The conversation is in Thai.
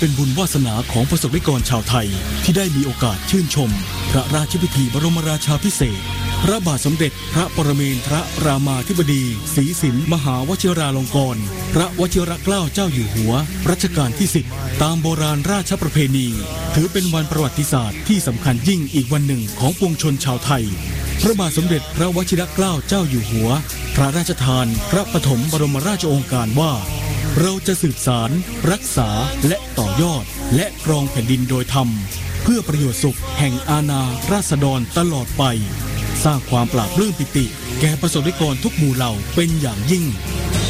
เป็นบุญวาสนาของประสบนิกรชาวไทยที่ได้มีโอกาสชื่นชมพระราชพิธีบรมราชาภิเษกพระบาทสมเด็จพระปรเมนทรรามาธิบดีศรีสินมหาวชิราลงกรณ์พระวชิรเกล้าเจ้าอยู่หัวรัชกาลที่10ตามโบราณราชประเพณีถือเป็นวันประวัติศาสตร์ที่สำคัญยิ่งอีกวันหนึ่งของปวงชนชาวไทยพระบาทสมเด็จพระวชิรเกล้าเจ้าอยู่หัวพระราชทานพระปฐมบรมราชโองการว่าเราจะสืบสารรักษาและต่อยอดและครองแผ่นดินโดยธรรมเพื่อประโยชน์สุขแห่งอาณาราษฎรตลอดไปสร้างความปราบปลื้มปิติแก่ประสบนิกรทุกหมู่เหล่าเป็นอย่างยิ่ง